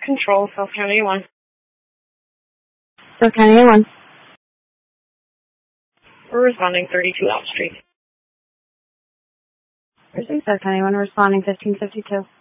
Control, South County 1. South County 1. We're responding 32 Elm Street. South County 1 responding 1552.